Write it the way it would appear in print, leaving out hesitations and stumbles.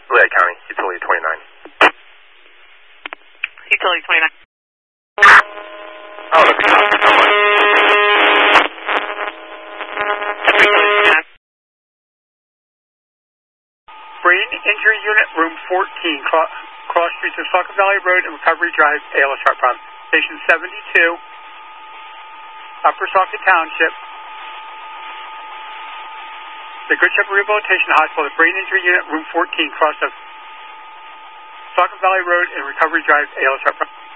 Lehigh County, utility 29. Utility 29. Oh, that'd be awesome. So much. Brain Injury Unit, Room 14, cross streets of Sauk Valley Road and Recovery Drive, ALS heart problem. Station 72, Upper Saukett Township. The Good Shepherd Rehabilitation Hospital, the Brain Injury Unit, Room 14, cross of Sauk Valley Road and Recovery Drive, ALS heart problem.